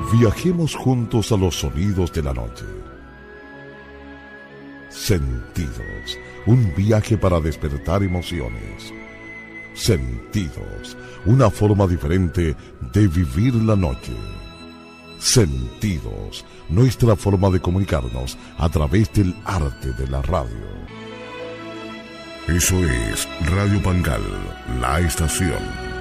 Viajemos juntos a los sonidos de la noche. Sentidos, un viaje para despertar emociones. Sentidos, una forma diferente de vivir la noche. Sentidos, nuestra forma de comunicarnos a través del arte de la radio. Eso es Radio Pangal, la estación.